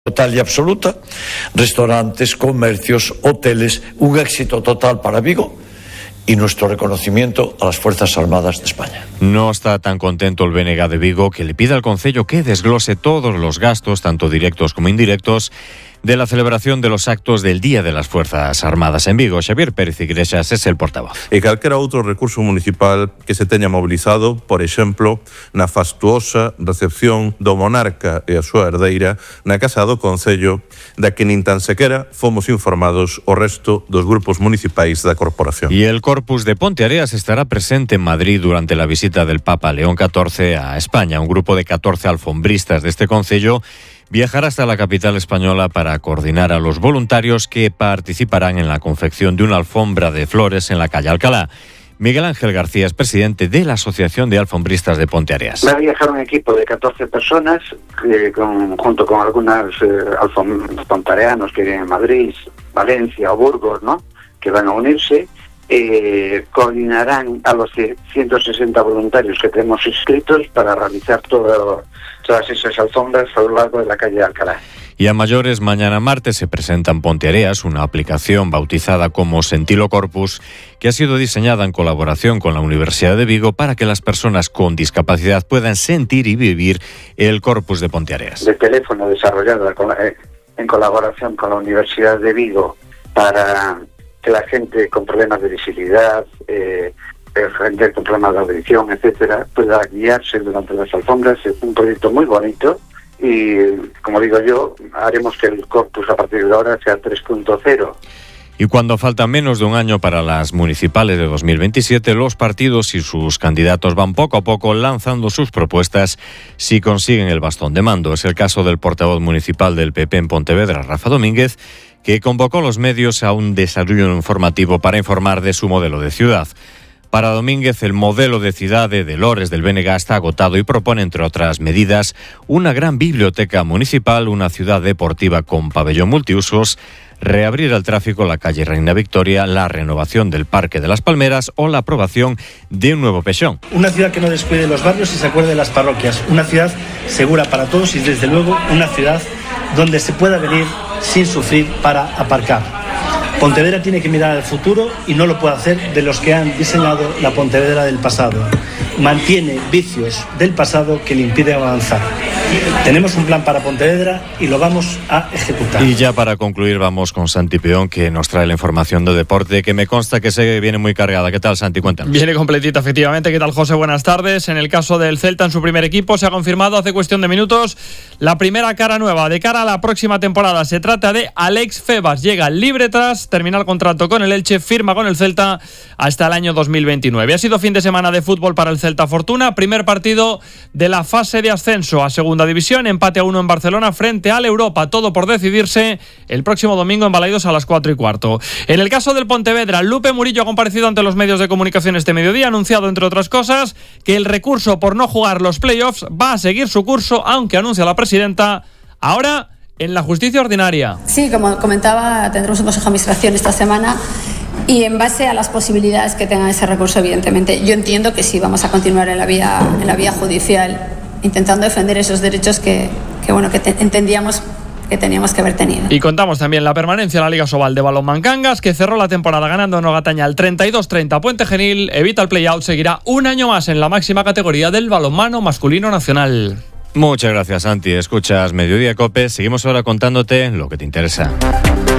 Total y absoluta, restaurantes, comercios, hoteles, un éxito total para Vigo y nuestro reconocimiento a las Fuerzas Armadas de España. No está tan contento el BNG de Vigo, que le pide al Concello que desglose todos los gastos, tanto directos como indirectos, de la celebración de los actos del Día de las Fuerzas Armadas en Vigo. Xavier Pérez Iglesias es el portavoz. E calquera outro recurso municipal que se teña mobilizado, por exemplo, na fastuosa recepción do monarca e a súa herdeira na Casa do Concello, da que nin tan sequera fomos informados o resto dos grupos municipais da corporación. Y el Corpus de Ponteareas estará presente en Madrid durante la visita del Papa León XIV a España. Un grupo de 14 alfombristas de este concello viajará hasta la capital española para coordinar a los voluntarios que participarán en la confección de una alfombra de flores en la calle Alcalá. Miguel Ángel García es presidente de la Asociación de Alfombristas de Ponteareas. Va a viajar un equipo de 14 personas, junto con algunas pontareanos que vienen en Madrid, Valencia o Burgos, ¿no?, que van a unirse. Coordinarán a los 160 voluntarios que tenemos inscritos para realizar todas esas alfombras a lo largo de la calle Alcalá. Y a mayores, mañana martes se presenta en Ponteareas una aplicación bautizada como Sentilo Corpus, que ha sido diseñada en colaboración con la Universidad de Vigo para que las personas con discapacidad puedan sentir y vivir el Corpus de Ponteareas. De teléfono desarrollado en colaboración con la Universidad de Vigo para que la gente con problemas de visibilidad, gente con problemas de audición, etcétera, pueda guiarse durante las alfombras. Es un proyecto muy bonito y, como digo yo, haremos que el Corpus a partir de ahora sea 3.0. Y cuando falta menos de un año para las municipales de 2027, los partidos y sus candidatos van poco a poco lanzando sus propuestas si consiguen el bastón de mando. Es el caso del portavoz municipal del PP en Pontevedra, Rafa Domínguez, que convocó a los medios a un desarrollo informativo para informar de su modelo de ciudad. Para Domínguez, el modelo de ciudad de Lores del BNG está agotado y propone, entre otras medidas, una gran biblioteca municipal, una ciudad deportiva con pabellón multiusos, reabrir al tráfico la calle Reina Victoria, la renovación del Parque de las Palmeras o la aprobación de un nuevo pexón. Una ciudad que no descuide los barrios y se acuerde de las parroquias. Una ciudad segura para todos y, desde luego, una ciudad donde se pueda venir sin sufrir para aparcar. Pontevedra tiene que mirar al futuro y no lo puede hacer de los que han diseñado la Pontevedra del pasado. Mantiene vicios del pasado que le impiden avanzar. Tenemos un plan para Pontevedra y lo vamos a ejecutar. Y ya para concluir vamos con Santi Peón, que nos trae la información de deporte, que me consta que se viene muy cargada. ¿Qué tal, Santi? Cuéntanos. Viene completita, efectivamente. ¿Qué tal, José? Buenas tardes. En el caso del Celta, en su primer equipo, se ha confirmado hace cuestión de minutos la primera cara nueva de cara a la próxima temporada. Se trata de Alex Febas. Llega libre tras terminar contrato con el Elche, firma con el Celta hasta el año 2029. Ha sido fin de semana de fútbol para el Celta Fortuna. Primer partido de la fase de ascenso a Segunda División. Empate a 1 en Barcelona frente al Europa. Todo por decidirse el próximo domingo en Balaidos a las 4:15. En el caso del Pontevedra, Lupe Murillo ha comparecido ante los medios de comunicación este mediodía. Ha anunciado, entre otras cosas, que el recurso por no jugar los playoffs va a seguir su curso, aunque anuncia la presidenta ahora en la justicia ordinaria. Sí, como comentaba, tendremos un consejo de administración esta semana y en base a las posibilidades que tenga ese recurso, evidentemente. Yo entiendo que sí, vamos a continuar en la vía judicial, intentando defender esos derechos que entendíamos que teníamos que haber tenido. Y contamos también la permanencia en la Liga Sobal de Balonmán Cangas, que cerró la temporada ganando en Ogataña al 32-30 Puente Genil, evita el play-out, seguirá un año más en la máxima categoría del balonmano masculino nacional. Muchas gracias, Santi. Escuchas Mediodía Cope. Seguimos ahora contándote lo que te interesa.